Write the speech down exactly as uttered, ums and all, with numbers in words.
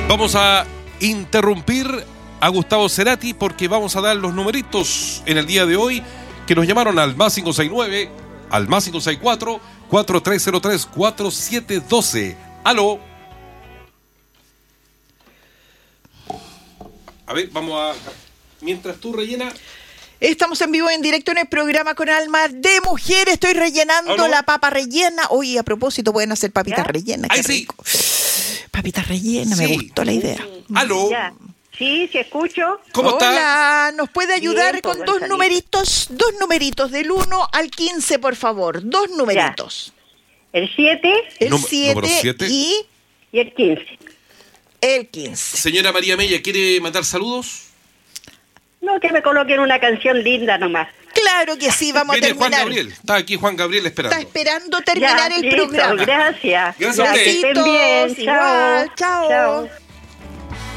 Vamos a interrumpir a Gustavo Cerati porque vamos a dar los numeritos en el día de hoy que nos llamaron al más cinco seis nueve, al más cinco seis cuatro, cuatro tres cero tres, cuatro siete uno dos. Aló. A ver, vamos a... Mientras tú rellenas... Estamos en vivo, en directo en el programa con alma de mujer. Estoy rellenando ¿Aló? la papa rellena. Oye, a propósito, pueden hacer papitas ¿Ya? rellenas. ¡Ay, Qué sí! rico. Papitas rellenas, Sí. me gustó la idea. Aló. Ya. Sí, sí escucho. ¿Cómo está? Hola, ¿nos puede ayudar Bien, con pues, dos Gonzalito. numeritos? Dos numeritos, del uno al quince, por favor. Dos numeritos. El siete El Num- número siete siete. y y el quince. el quince. Señora María Mella, ¿quiere mandar saludos? No, que me coloquen una canción linda nomás. Claro que sí, vamos a Viene Juan terminar. Gabriel. Está aquí Juan Gabriel esperando. Está esperando terminar Ya, el listo, programa. Gracias. Gracias a Ya, usted. que estén bien. Besitos, igual, chao. Chao.